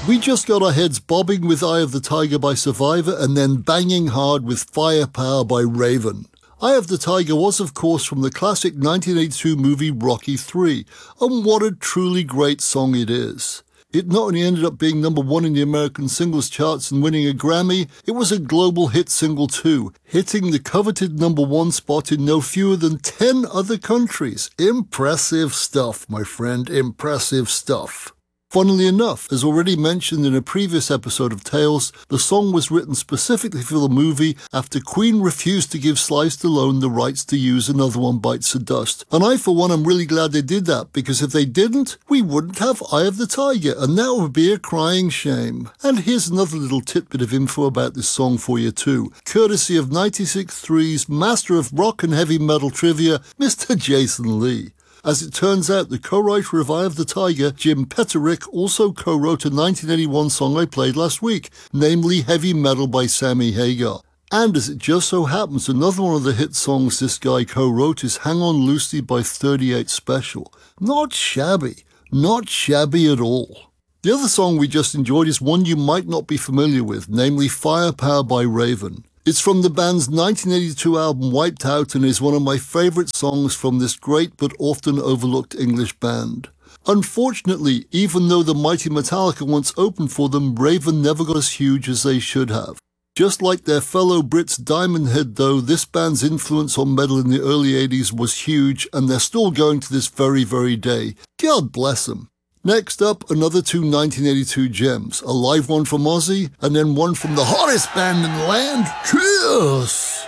We just got our heads bobbing with Eye of the Tiger by Survivor and then banging hard with Firepower by Raven. Eye of the Tiger was, of course, from the classic 1982 movie Rocky III, and what a truly great song it is. It not only ended up being number one in the American singles charts and winning a Grammy, it was a global hit single too, hitting the coveted number one spot in no fewer than 10 other countries. Impressive stuff, my friend, impressive stuff. Funnily enough, as already mentioned in a previous episode of Tales, the song was written specifically for the movie after Queen refused to give Sly Stallone the rights to use Another One Bites the Dust. And I, for one, am really glad they did that, because if they didn't, we wouldn't have Eye of the Tiger, and that would be a crying shame. And here's another little tidbit of info about this song for you too, courtesy of 96.3's master of rock and heavy metal trivia, Mr. Jason Lee. As it turns out, the co-writer of Eye of the Tiger, Jim Petterick, also co-wrote a 1981 song I played last week, namely Heavy Metal by Sammy Hagar. And as it just so happens, another one of the hit songs this guy co-wrote is Hang On Loosely by 38 Special. Not shabby at all. The other song we just enjoyed is one you might not be familiar with, namely Firepower by Raven. It's from the band's 1982 album Wiped Out and is one of my favourite songs from this great but often overlooked English band. Unfortunately, even though the mighty Metallica once opened for them, Raven never got as huge as they should have. Just like their fellow Brits Diamond Head though, this band's influence on metal in the early 80s was huge and they're still going to this very, very day. God bless them. Next up, another two 1982 gems, a live one from Ozzy, and then one from the hottest band in the land, Kiss!